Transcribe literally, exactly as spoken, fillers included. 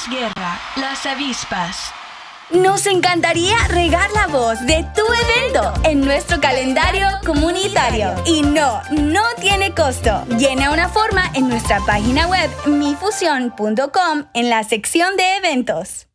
Guerra, Las Avispas. Nos encantaría regar la voz de tu evento en nuestro calendario comunitario. Y no, no tiene costo. Llena una forma en nuestra página web mi fusión punto com en la sección de eventos.